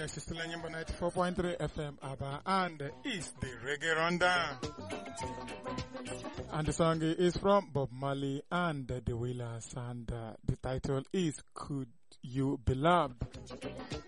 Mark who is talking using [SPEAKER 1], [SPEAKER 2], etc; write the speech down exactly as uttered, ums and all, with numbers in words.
[SPEAKER 1] guys, it's still on number ninety-four point three F M Aba, and it's the Reggae Rundown. And the song is from Bob Marley and the Wailers, and uh, the title is Could You Be Loved?